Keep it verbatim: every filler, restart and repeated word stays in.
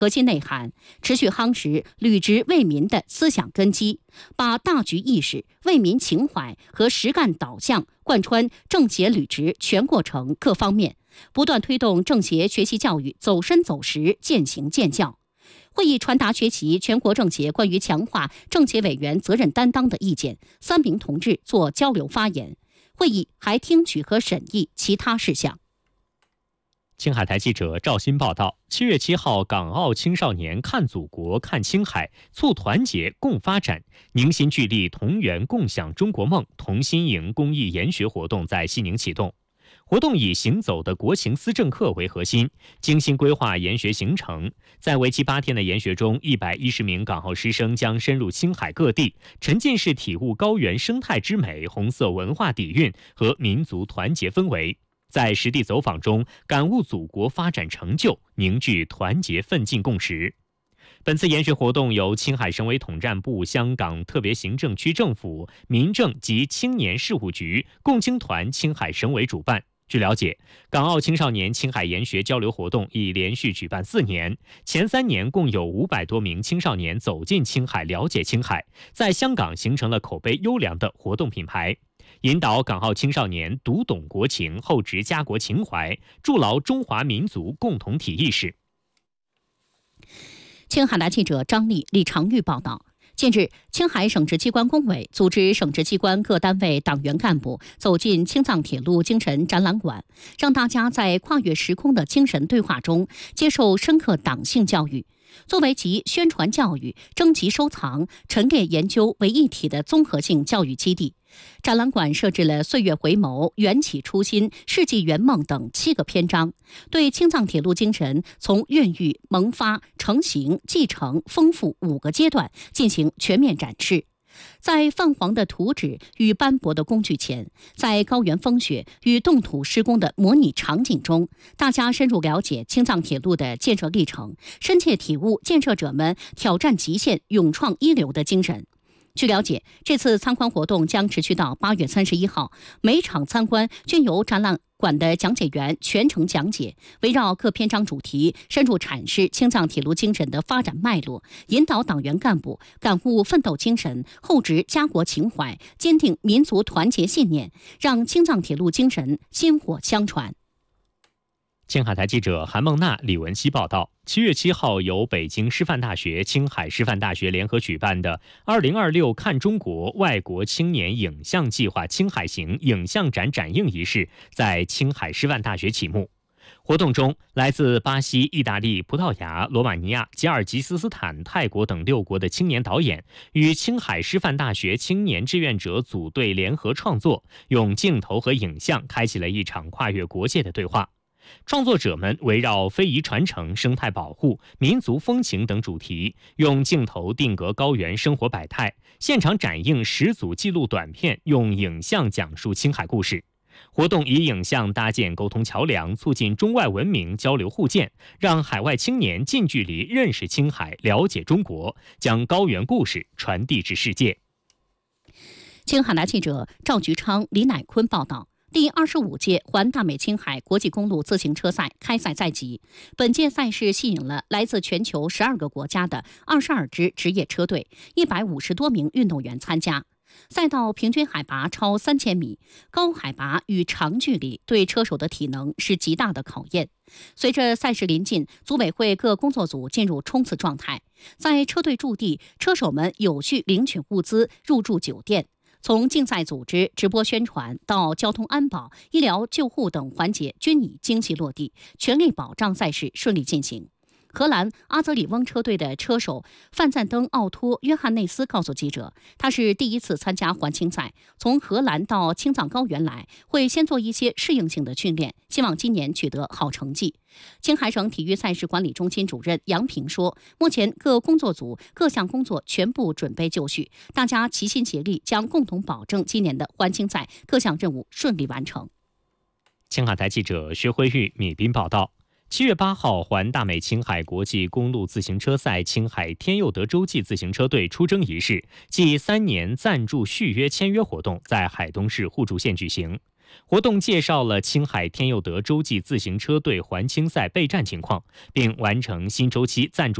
核心内涵，持续夯实履职为民的思想根基，把大局意识、为民情怀和实干导向贯穿政协履职全过程各方面，不断推动政协学习教育走深走实、渐行渐效。会议传达学习全国政协关于强化政协委员责任担当的意见，三名同志作交流发言。会议还听取和审议其他事项。 青海台记者赵鑫报道，七月七号，港澳青少年看祖国、看青海，促团结共发展，凝心聚力，同源共享中国梦同心营公益研学活动在西宁启动。活动以行走的国情思政课为核心，精心规划研学行程。在为期八天的研学中，一百一十名港澳师生将深入青海各地，沉浸式体悟高原生态之美、红色文化底蕴和民族团结氛围。在实地走访中，感悟祖国发展成就，凝聚团结奋进共识。本次研学活动由青海省委统战部、香港特别行政区政府、民政及青年事务局、共青团青海省委主办。据了解，港澳青少年青海研学交流活动已连续举办四年，前三年共有五百多名青少年走进青海，了解青海，在香港形成了口碑优良的活动品牌，引导港澳青少年读懂国情，厚植家国情怀，筑牢中华民族共同体意识。 青海台记者张丽、李长玉报道。近日，青海省直机关工委组织省直机关各单位党员干部走进青藏铁路精神展览馆，让大家在跨越时空的精神对话中接受深刻党性教育。作为集宣传教育、征集收藏、陈列研究为一体的综合性教育基地，展览馆设置了岁月回眸、缘起初心、世纪圆梦等七个篇章，对青藏铁路精神从孕育、萌发、成型、继承、丰富五个阶段进行全面展示。在泛黄的图纸与斑驳的工具前，在高原风雪与冻土施工的模拟场景中，大家深入了解青藏铁路的建设历程，深切体悟建设者们挑战极限、勇创一流的精神。据了解，这次参观活动将持续到八月三十一号，每场参观均由展览馆的讲解员全程讲解，围绕各篇章主题，深入阐释青藏铁路精神的发展脉络，引导党员干部感悟奋斗精神，厚植家国情怀，坚定民族团结信念，让青藏铁路精神薪火相传。 青海台记者韩梦娜、李文熙报道，七月七号由北京师范大学、青海师范大学联合举办的二零二六看中国外国青年影像计划青海行影像展展映仪式在青海师范大学启幕。活动中，来自巴西、意大利、葡萄牙、罗马尼亚、吉尔吉斯斯坦、泰国等六国的青年导演与青海师范大学青年志愿者组队联合创作，用镜头和影像开启了一场跨越国界的对话。创作者们围绕非遗传承、生态保护、民族风情等主题，用镜头定格高原生活百态，现场展映十组记录短片，用影像讲述青海故事。活动以影像搭建沟通桥梁，促进中外文明交流互鉴，让海外青年近距离认识青海，了解中国，将高原故事传递至世界。 青海台记者赵菊昌、李乃坤报道。第二十五届环大美青海国际公路自行车赛开赛在即，本届赛事吸引了来自全球十二个国家的二十二支职业车队，一百五十多名运动员参加。赛道平均海拔超三千米，高海拔与长距离对车手的体能是极大的考验。随着赛事临近，组委会各工作组进入冲刺状态，在车队驻地，车手们有序领取物资，入住酒店。从竞赛组织、直播宣传到交通安保、医疗救护等环节均已精细落地，全力保障赛事顺利进行。荷兰阿泽里翁车队的车手范赞登·奥托·约翰内斯告诉记者，他是第一次参加环青赛，从荷兰到青藏高原来，会先做一些适应性的训练，希望今年取得好成绩。青海省体育赛事管理中心主任杨平说，目前各工作组各项工作全部准备就绪，大家齐心协力，将共同保证今年的环青赛各项任务顺利完成。 青海台记者薛辉玉、米斌报道。七月八号，环大美青海国际公路自行车赛青海天佑德洲际自行车队出征仪式暨三年赞助续约签约活动在海东市互助县举行。 活动介绍了青海天佑德洲际自行车队环青赛备战情况，并完成新周期赞助